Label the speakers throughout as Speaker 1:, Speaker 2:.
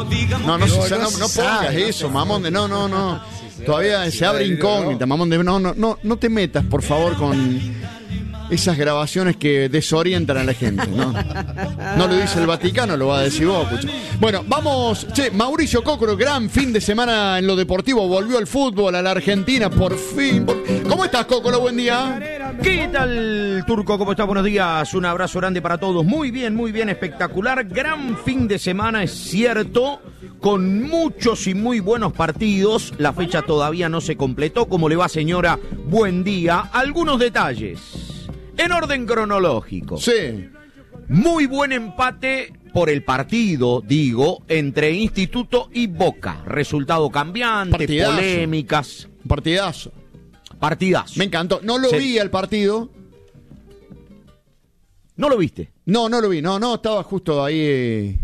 Speaker 1: No pongas eso, mamón de no. Todavía se abre incógnita, mamón de no te metas, por favor, con esas grabaciones que desorientan a la gente, ¿no? No lo dice el Vaticano, lo va a decir vos, pucho. Bueno, vamos. Mauricio Cocoro, gran fin de semana en lo deportivo. Volvió el fútbol a la Argentina, por fin. ¿Cómo estás, Cocoro? Buen día.
Speaker 2: ¿Qué tal, Turco? ¿Cómo estás? Buenos días. Un abrazo grande para todos. Muy bien, espectacular. Gran fin de semana, es cierto, con muchos y muy buenos partidos. La fecha todavía no se completó. ¿Cómo le va, señora? Buen día. Algunos detalles. En orden cronológico.
Speaker 1: Sí.
Speaker 2: Muy buen empate por el partido, digo, entre Instituto y Boca. Resultado cambiante,
Speaker 1: Partidazo.
Speaker 2: Polémicas.
Speaker 1: Partidazo.
Speaker 2: Partidazo.
Speaker 1: Me encantó. No lo vi el partido.
Speaker 2: ¿No lo viste?
Speaker 1: No lo vi. No, estaba justo ahí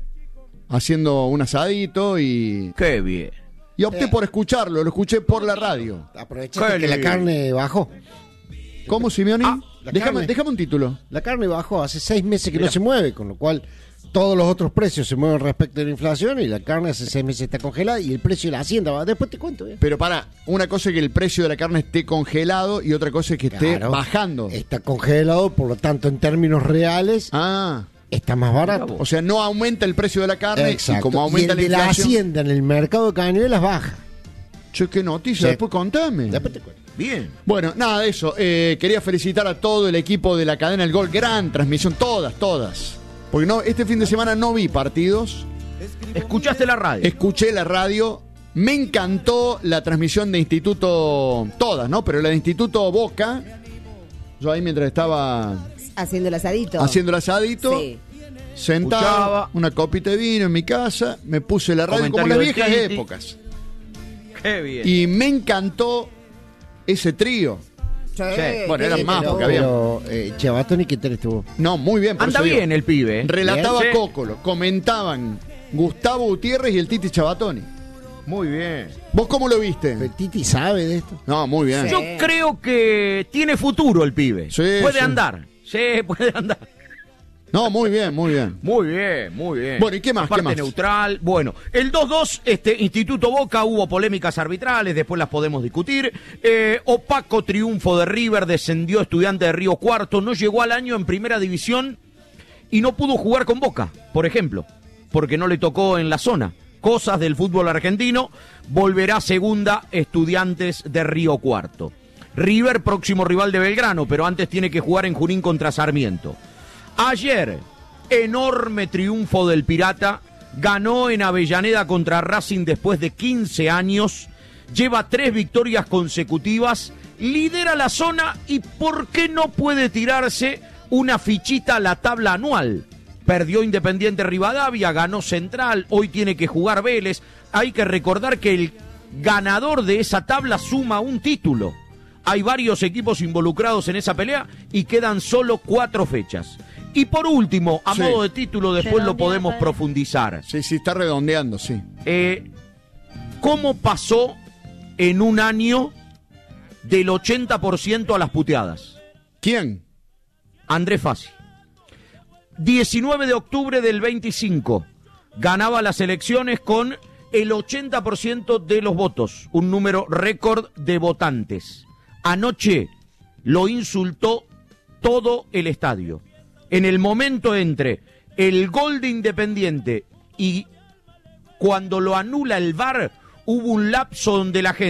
Speaker 1: haciendo un asadito y...
Speaker 2: Qué bien.
Speaker 1: Y opté por escucharlo, lo escuché por la radio.
Speaker 3: Aprovechaste que la carne bajó.
Speaker 1: ¿Cómo, Simeoni? Déjame un título.
Speaker 3: La carne bajó, hace 6 meses que no se mueve, con lo cual todos los otros precios se mueven respecto de la inflación y la carne hace 6 meses está congelada y el precio de la hacienda va. Después te cuento.
Speaker 1: Pero una cosa es que el precio de la carne esté congelado y otra cosa es que esté bajando.
Speaker 3: Está congelado, por lo tanto, en términos reales, está más barato.
Speaker 1: O sea, no aumenta el precio de la carne.
Speaker 3: Exacto.
Speaker 1: Y como aumenta
Speaker 3: y el
Speaker 1: la
Speaker 3: de
Speaker 1: inflación...
Speaker 3: la hacienda en el mercado de cañuelas baja.
Speaker 1: Che, qué noticia,
Speaker 3: Sí.
Speaker 1: después contame.
Speaker 3: Después te cuento.
Speaker 2: Bien.
Speaker 1: Bueno, nada de eso. Quería felicitar a todo el equipo de la cadena El Gol. Gran transmisión, todas. Porque este fin de semana no vi partidos.
Speaker 2: ¿Escuchaste la radio?
Speaker 1: Escuché la radio. Me encantó la transmisión de Instituto, todas, ¿no? Pero la de Instituto Boca. Yo ahí mientras estaba
Speaker 4: haciendo el asadito. Sí.
Speaker 1: Sentado,
Speaker 2: Escuchaba.
Speaker 1: una copita de vino en mi casa, me puse la radio como
Speaker 2: Comentario
Speaker 1: las
Speaker 2: de
Speaker 1: viejas
Speaker 2: Titi.
Speaker 1: épocas.
Speaker 2: Qué bien.
Speaker 1: Y me encantó ese trío. Bueno, eran más porque había...
Speaker 3: Pero, Chavatoni, ¿qué tal estuvo?
Speaker 1: No, muy bien. por
Speaker 2: Anda
Speaker 1: eso digo.
Speaker 2: bien el pibe.
Speaker 1: Relataba
Speaker 2: Bien.
Speaker 1: Cócolo, comentaban Gustavo Gutiérrez y el Titi Chavatoni.
Speaker 2: Muy bien.
Speaker 1: ¿Vos cómo lo viste?
Speaker 3: ¿El Titi sabe de esto?
Speaker 1: No, muy bien.
Speaker 2: Yo creo que tiene futuro el pibe.
Speaker 1: Sí,
Speaker 2: puede
Speaker 1: sí.
Speaker 2: andar. Sí, puede andar.
Speaker 1: No, muy bien.
Speaker 2: Muy bien.
Speaker 1: Bueno, ¿y qué más?
Speaker 2: Parte
Speaker 1: ¿Qué más?
Speaker 2: neutral. Bueno, el 2-2, Instituto Boca, hubo polémicas arbitrales, después las podemos discutir. Opaco triunfo de River, descendió Estudiante de Río Cuarto, no llegó al año en primera división y no pudo jugar con Boca, por ejemplo, porque no le tocó en la zona. Cosas del fútbol argentino, volverá segunda Estudiantes de Río Cuarto. River, próximo rival de Belgrano, pero antes tiene que jugar en Junín contra Sarmiento. Ayer, enorme triunfo del Pirata, ganó en Avellaneda contra Racing después de 15 años, lleva 3 victorias consecutivas, lidera la zona y ¿por qué no puede tirarse una fichita a la tabla anual? Perdió Independiente Rivadavia, ganó Central, hoy tiene que jugar Vélez. Hay que recordar que el ganador de esa tabla suma un título. Hay varios equipos involucrados en esa pelea y quedan solo 4 fechas. Y por último, a modo de título, después lo podemos profundizar.
Speaker 1: Sí, está redondeando, sí.
Speaker 2: ¿Cómo pasó en un año del 80% a las puteadas?
Speaker 1: ¿Quién?
Speaker 2: Andrés Fassi. 19 de octubre del 25. Ganaba las elecciones con el 80% de los votos. Un número récord de votantes. Anoche lo insultó todo el estadio. En el momento entre el gol de Independiente y cuando lo anula el VAR, hubo un lapso donde la gente